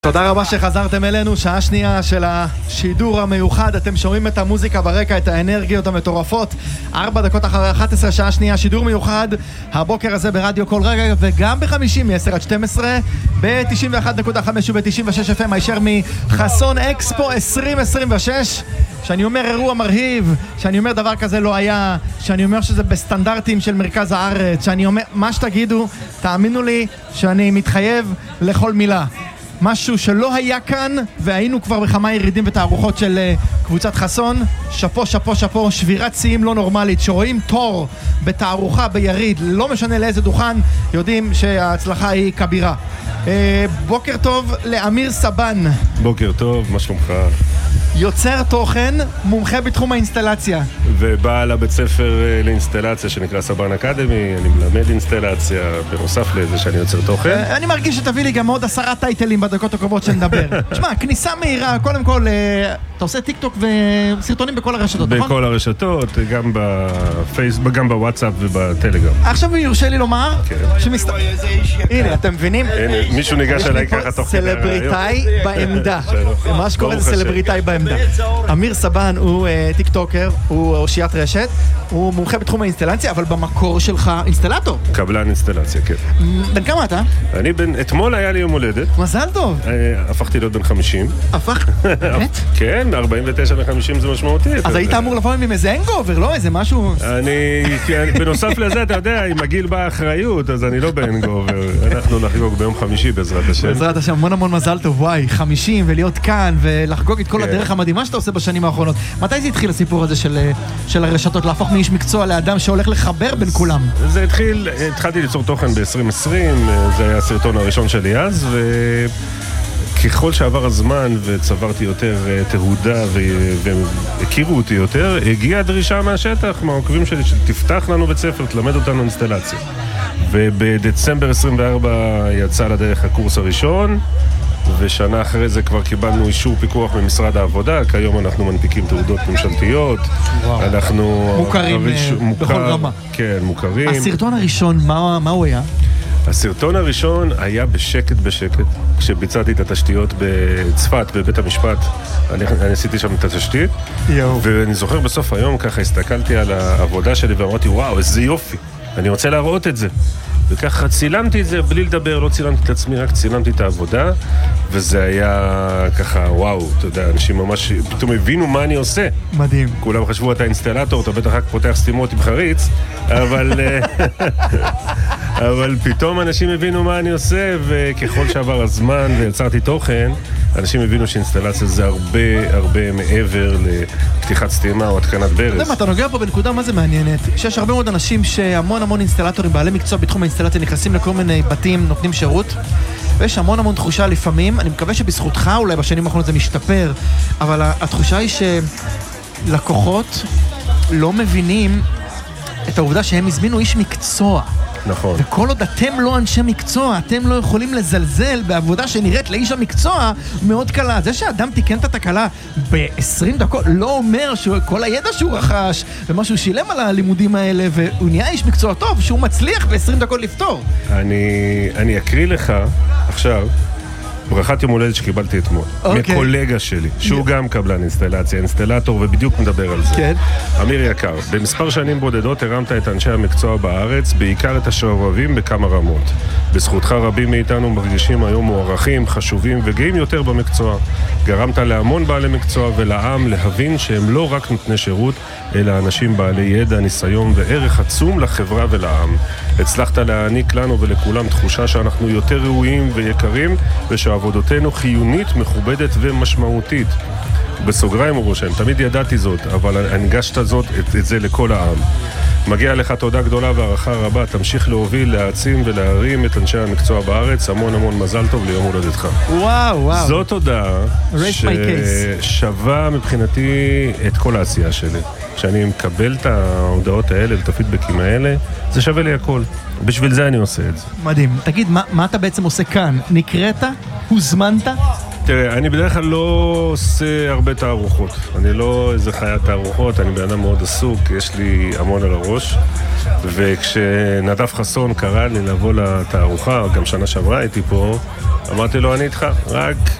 תודה רבה שחזרתם אלינו, שעה שנייה של השידור המיוחד. אתם שומעים את המוזיקה ברקע, את האנרגיות המטורפות. 4 דקות אחרי 11, שעה שנייה, שידור מיוחד הבוקר הזה ברדיו כל רגע, וגם ב-50 מ-10 עד 12 ב-91.5 וב-96 FM הישר מחסון אקספו 2026. שאני אומר אירוע מרהיב, שאני אומר דבר כזה לא היה, שאני אומר שזה בסטנדרטים של מרכז הארץ, שאני אומר מה שתגידו, תאמינו לי שאני מתחייב לכל מילה. משהו שלא היה כאן, והיינו כבר בכמה ירידים ותערוכות של קבוצת חסון. שפו, שפו, שפו, שבירת שיאים לא נורמלית. שרואים תור בתערוכה ביריד, לא משנה לאיזה דוכן, יודעים שההצלחה היא כבירה. בוקר טוב לאמיר סבן. בוקר טוב, מה שלומך? יוצר תוכן, מומחה בתחום האינסטלציה. ובעל הבית ספר לאינסטלציה שנקרא סבן אקדמי. אני מלמד אינסטלציה בנוסף לזה שאני יוצר תוכן. אני מרגיש שתביא לי גם עוד 10 טייטלים בדקות הקרובות שנדבר. תשמע, כניסה מהירה, קודם כל, אתה עושה טיק טוק וסרטונים בכל הרשתות, נכון? בכל הרשתות, גם בפייסבוק, גם בוואטסאפ ובטלגרם. עכשיו יורשה לי לומר, כן. הנה, אתם מבינים? מישהו ניגש עליי ככה תוך כדי. סלבריטאי בעמדה. מה שקורה זה סלבריטאי בעמדה. אמיר סבן הוא טיק טוקר, הוא אושיית רשת, הוא מומחה בתחום האינסטלציה, אבל במקור שלך אינסטלטור. קבלן אינסטלציה, כן. בן כמה אתה? אתמול היה לי יום הולדת. מזל טוב. הפכתי להיות בן 50. באמת? כן, 49 ל-50 זה משמעותי. אז היית אמור לבוא עם איזה הנגובר, לא? איזה משהו... בנוסף לזה, אתה יודע, עם הגיל באה אחריות, אז אני לא בהנגובר. אנחנו נחגוג ביום חמישי בעזרת השם. בעזרת השם, המון המון מזל טוב, וואי, 50 ולהיות כאן ולחגוג את כל הדרך המדהימה שאתה עושה בשנים האחרונות. מתי זה התחיל הסיפור הזה של הרשתות, להפוך מאיש מקצוע לאדם שהולך לחבר בין כולם? זה התחלתי ליצור תוכן ב-2020, זה היה הסרטון הראשון שלי אז, ככל שעבר הזמן וצברתי יותר תהודה והכירו אותי יותר, הגיעה הדרישה מהשטח, מהעוקבים שלי, שתפתח לנו בית ספר, תלמד אותנו אינסטלציה. ובדצמבר 24 יצא לדרך הקורס הראשון, ושנה אחרי זה כבר קיבלנו אישור פיקוח ממשרד העבודה. כיום אנחנו מנפיקים תעודות ממשלתיות. אנחנו מוכרים בכל רמה. כן, מוכרים. הסרטון הראשון, מה הוא היה? הסרטון הראשון היה בשקט, כשביצעתי את התשתיות בצפת, בבית המשפט. אני עשיתי שם את התשתית, ואני זוכר בסוף היום ככה הסתכלתי על העבודה שלי ואמרתי, וואו, איזה יופי, אני רוצה להראות את זה. וככה צילמתי את זה בלי לדבר, לא צילמתי את עצמי, רק צילמתי את העבודה, וזה היה ככה, וואו, אתה יודע, אנשים ממש פתאום הבינו מה אני עושה. מדהים. כולם חשבו, אתה אינסטלטור, אתה בטח רק פותח סתימות עם חריץ, אבל פתאום אנשים הבינו מה אני עושה, וככל שעבר הזמן ויצרתי תוכן, אנשים הבינו שאינסטלציה זה הרבה מעבר לפתיחת סתימה או התקנת ברז. אתה נוגע פה בנקודה מה זה מעניינת, שיש הרבה מאוד אנשים שהמון אינסטלטורים, בעלי מקצוע בתחום האינסטלציה, נכנסים לכל מיני בתים, נותנים שירות, ויש המון תחושה לפעמים, אני מקווה שבזכותך אולי בשנים האחרונות זה משתפר, אבל התחושה היא שלקוחות לא מבינים את העובדה שהם הזמינו איש מקצוע. נכון. וכל עוד אתם לא אנשי מקצוע, אתם לא יכולים לזלזל בעבודה שנראית לאיש המקצוע מאוד קלה. זה שאדם תיקן את התקלה ב-20 דקות לא אומר שכל הידע שהוא רכש ומה שהוא שילם על הלימודים האלה והוא נהיה איש מקצוע טוב, שהוא מצליח ב-20 דקות לפתור. אני אקריא לך עכשיו ברכת יום הולדת שקיבלתי אתמול, מקולגה שלי, שהוא גם קבלן אינסטלציה, אינסטלטור, ובדיוק מדבר על זה. כן. אמיר יקר, במספר שנים בודדות הרמת את אנשי המקצוע בארץ, בעיקר את השרברבים בכמה רמות. בזכותך רבים מאיתנו מרגישים היום מוערכים, חשובים וגאים יותר במקצוע. גרמת להמון בעלי מקצוע ולעם להבין שהם לא רק נותני שירות, אלא אנשים בעלי ידע, ניסיון וערך עצום לחברה ולעם. הצלחת להעניק לנו ולכולם תחושה שאנחנו יותר ראויים ויקרים, ושעבודותינו חיונית, מכובדת ומשמעותית. בסוגריים הוא רושם, תמיד ידעתי זאת, אבל הנגשת זאת את זה לכל העם. מגיע לך תודה גדולה והערכה רבה, תמשיך להוביל, להעצים ולהרים את אנשי המקצוע בארץ, המון מזל טוב ליום הולדתך. וואו. זו תודה ששווה מבחינתי את כל העשייה שלי. כשאני מקבל את ההודעות האלה ואת הפידבקים האלה, זה שווה לי הכל. בשביל זה אני עושה את זה. מדהים. תגיד, מה אתה בעצם עושה כאן? נקראת? הוזמנת? תראה, אני בדרך כלל לא עושה הרבה תערוכות. אני לא איזה חיית תערוכות, אני בן אדם מאוד עסוק, יש לי המון על הראש. וכשנדב חסון קרא לי לבוא לתערוכה, גם שנה שעברה הייתי פה, אמרתי לו, אני איתך, רק